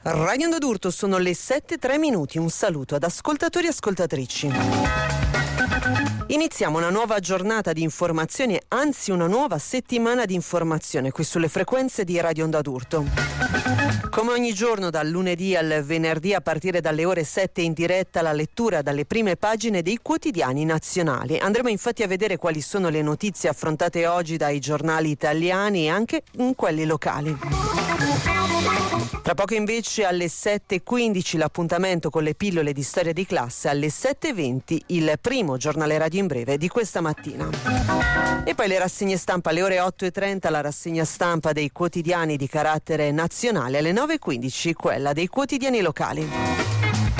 Radio Onda d'Urto, sono le 7:03. Un saluto ad ascoltatori e ascoltatrici. Iniziamo una nuova giornata di informazione, anzi una nuova settimana di informazione qui sulle frequenze di Radio Onda d'Urto. Come ogni giorno dal lunedì al venerdì a partire dalle ore 7 in diretta la lettura dalle prime pagine dei quotidiani nazionali. Andremo infatti a vedere quali sono le notizie affrontate oggi dai giornali italiani e anche in quelli locali. Tra poco invece alle 7:15 l'appuntamento con le pillole di storia di classe, alle 7:20 il primo giornale radio in breve di questa mattina. E poi le rassegne stampa alle ore 8:30, la rassegna stampa dei quotidiani di carattere nazionale, alle 9:15 quella dei quotidiani locali.